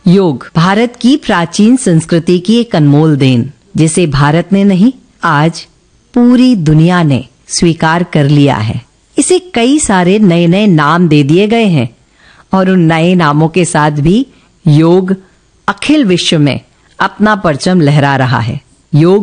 योग भारत की प्राचीन संस्कृति की एक अनमोल देन, जिसे भारत ने नहीं आज पूरी दुनिया ने स्वीकार कर लिया है। इसे कई सारे नए नए नाम दे दिए गए हैं और उन नए नामों के साथ भी योग अखिल विश्व में अपना परचम लहरा रहा है। योग